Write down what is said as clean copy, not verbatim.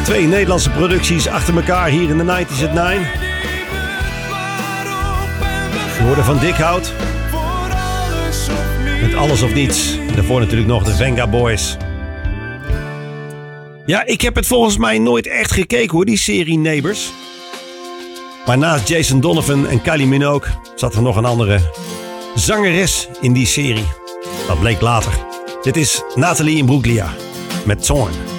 2 Nederlandse producties achter elkaar hier in de 90's at 9. We hoorden van Dikhout. Met Alles of Niets. En daarvoor natuurlijk nog de Venga Boys. Ja, ik heb het volgens mij nooit echt gekeken hoor, die serie Neighbours. Maar naast Jason Donovan en Kylie Minogue zat er nog een andere zangeres in die serie. Dat bleek later. Dit is Nathalie Imbruglia met Zorn.